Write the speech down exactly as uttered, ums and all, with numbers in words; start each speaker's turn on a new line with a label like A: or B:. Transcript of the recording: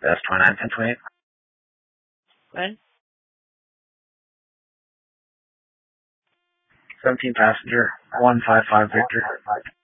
A: S twenty-nine, ten twenty-eight.
B: When?
A: seventeen passenger, one five five Victor.